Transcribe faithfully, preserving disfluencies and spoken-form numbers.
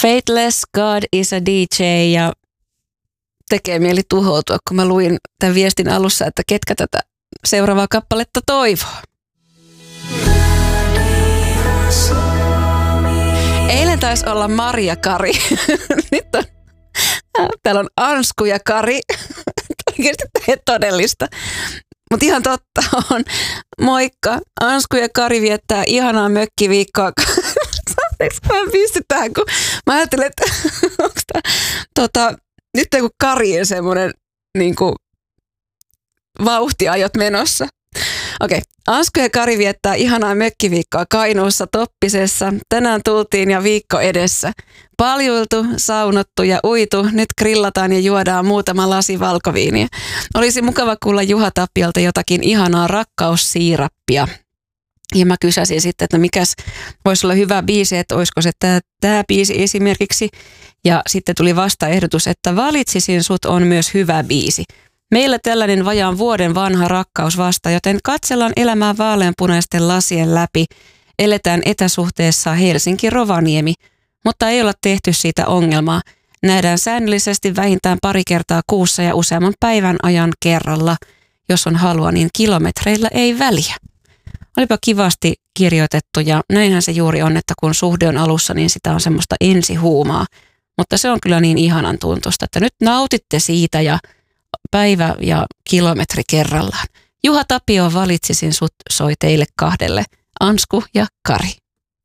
Faithless, God is a D J ja tekee mieli tuhoutua, kun mä luin tämän viestin alussa, että ketkä tätä seuraavaa kappaletta toivoo. Eilen taisi olla Maria Kari. Nyt on, täällä on Ansku ja Kari. Oikeasti tämä todellista. Mutta ihan totta on. Moikka. Ansku ja Kari viettää ihanaa mökkiviikkoa. Saatteeko mä pysty tähän, kun mä ajattelen, että onko tämä tota, nyt kun Kari on semmoinen niin kuin vauhtiajot menossa. Okei, Ansku ja Kari viettää ihanaa mökkiviikkoa Kainuussa Toppisessa. Tänään tultiin ja viikko edessä. Paljuiltu, saunottu ja uitu. Nyt grillataan ja juodaan muutama lasi valkoviiniä. Olisi mukava kuulla Juha Tapiolta jotakin ihanaa rakkaussiirappia. Ja mä kysäsin sitten, että mikäs voisi olla hyvä biisi, että olisiko se tämä, tämä biisi esimerkiksi. Ja sitten tuli vastaehdotus, että Valitsisin sut on myös hyvä biisi. Meillä tällainen vajaan vuoden vanha rakkaus vasta, joten katsellaan elämää vaaleanpunaisten lasien läpi. Eletään etäsuhteessa Helsinki-Rovaniemi, mutta ei olla tehty siitä ongelmaa. Nähdään säännöllisesti vähintään pari kertaa kuussa ja useamman päivän ajan kerralla. Jos on halua, niin kilometreillä ei väliä. Olipa kivasti kirjoitettu ja näinhän se juuri on, että kun suhde on alussa, niin sitä on semmoista ensihuumaa. Mutta se on kyllä niin ihanan tuntusta, että nyt nautitte siitä ja päivä ja kilometri kerrallaan. Juha Tapio Valitsisin sut soi teille kahdelle, Ansku ja Kari.